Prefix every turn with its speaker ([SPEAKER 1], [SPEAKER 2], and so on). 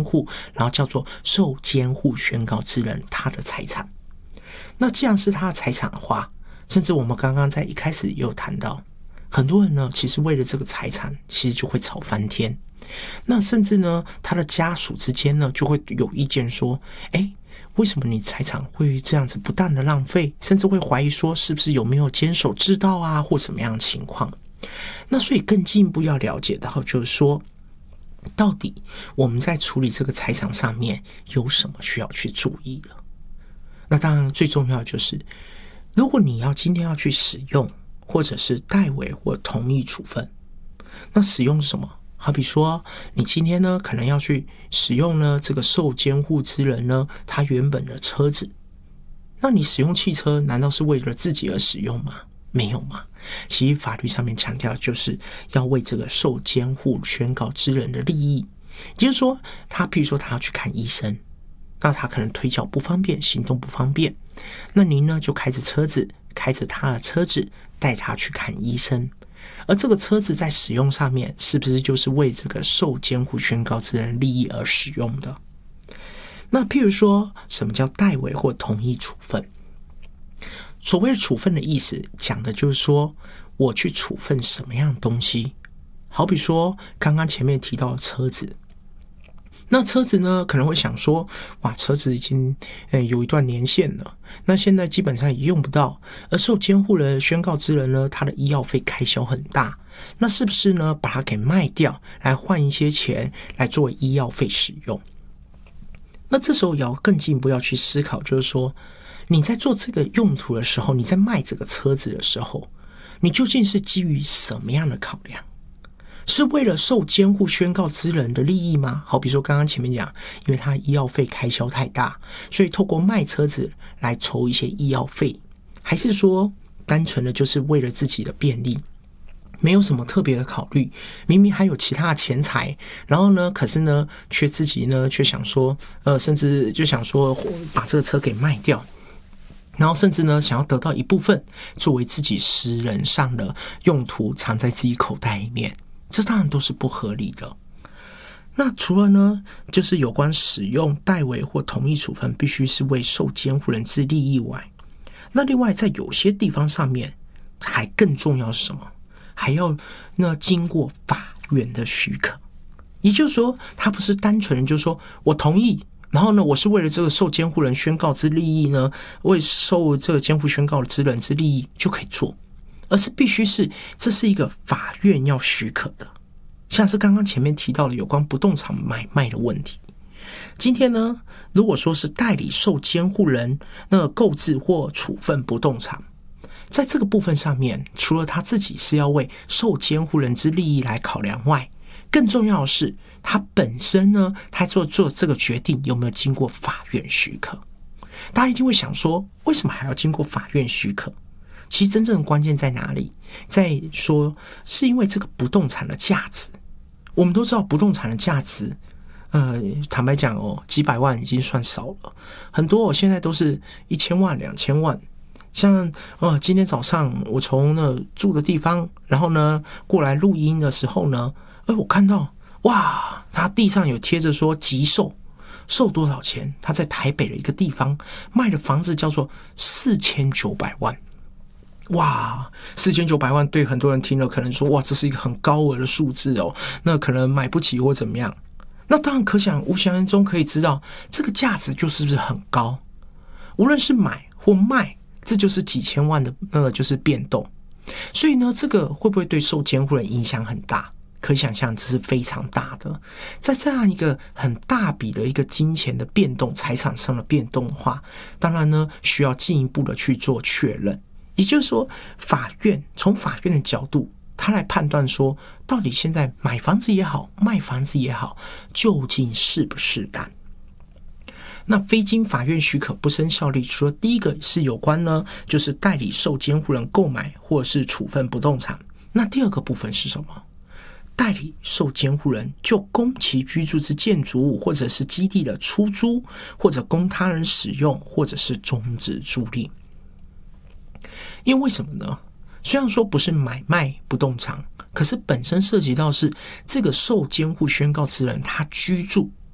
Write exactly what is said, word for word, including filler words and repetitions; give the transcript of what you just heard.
[SPEAKER 1] 护，然后叫做受监护宣告之人他的财产。那既然是他的财产的话，甚至我们刚刚在一开始也有谈到，很多人呢其实为了这个财产其实就会吵翻天。那甚至呢他的家属之间呢就会有意见说，诶，为什么你财产会这样子不当的浪费，甚至会怀疑说是不是有没有监守自盗啊，或什么样的情况。那所以更进一步要了解到就是说，到底我们在处理这个财产上面有什么需要去注意的。那当然最重要的就是，如果你要今天要去使用或者是代为或同意处分，那使用什么？好比说你今天呢可能要去使用呢这个受监护之人呢他原本的车子，那你使用汽车难道是为了自己而使用吗？没有嘛。其实法律上面强调就是要为这个受监护宣告之人的利益，也就是说他譬如说他要去看医生，那他可能腿脚不方便，行动不方便，那您呢就开着车子开着他的车子带他去看医生，而这个车子在使用上面是不是就是为这个受监护宣告之人利益而使用的？那譬如说什么叫代为或同意处分？所谓的处分的意思讲的就是说我去处分什么样的东西。好比说刚刚前面提到的车子，那车子呢可能会想说，哇，车子已经、欸、有一段年限了，那现在基本上也用不到，而受监护人宣告之人呢他的医药费开销很大，那是不是呢把它给卖掉来换一些钱来作为医药费使用？那这时候也要更进一步要去思考，就是说你在做这个用途的时候，你在卖这个车子的时候，你究竟是基于什么样的考量？是为了受监护宣告之人的利益吗？好比说刚刚前面讲，因为他医药费开销太大，所以透过卖车子来筹一些医药费，还是说单纯的就是为了自己的便利，没有什么特别的考虑，明明还有其他的钱财，然后呢可是呢却自己呢却想说呃，甚至就想说把这个车给卖掉，然后甚至呢想要得到一部分作为自己私人上的用途，藏在自己口袋里面，这当然都是不合理的。那除了呢就是有关使用代为或同意处分必须是为受监护人之利益外，那另外在有些地方上面还更重要是什么？还要那经过法院的许可。也就是说他不是单纯的就是说我同意，然后呢我是为了这个受监护人宣告之利益呢，为受这个监护宣告之人之利益就可以做，而是必须是这是一个法院要许可的。像是刚刚前面提到的有关不动产买卖的问题，今天呢如果说是代理受监护人那个购置或处分不动产，在这个部分上面，除了他自己是要为受监护人之利益来考量外，更重要的是他本身呢他做做这个决定有没有经过法院许可。大家一定会想说，为什么还要经过法院许可？其实真正的关键在哪里？在说是因为这个不动产的价值。我们都知道不动产的价值呃，坦白讲哦，几百万已经算少了，很多我、哦、现在都是一千万两千万。像呃，今天早上我从那住的地方，然后呢过来录音的时候呢，哎，我看到哇，他地上有贴着说急售，售多少钱？他在台北的一个地方卖的房子叫做四千九百万。哇，四千九百万对很多人听了可能说，哇，这是一个很高额的数字哦，那可能买不起或怎么样。那当然可想无形中可以知道，这个价值就是不是很高？无论是买或卖，这就是几千万的那个就是变动。所以呢，这个会不会对受监护人影响很大？可以想象这是非常大的。在这样一个很大笔的一个金钱的变动，财产上的变动的话，当然呢需要进一步的去做确认。也就是说，法院从法院的角度，他来判断说，到底现在买房子也好，卖房子也好，究竟适不适当？那非经法院许可不生效力，除了第一个是有关呢，就是代理受监护人购买或是处分不动产。那第二个部分是什么？代理受监护人就供其居住之建筑物或者是基地的出租，或者供他人使用，或者是终止租赁。因为为什么呢？虽然说不是买卖不动产，可是本身涉及到是这个受监护宣告之人他居住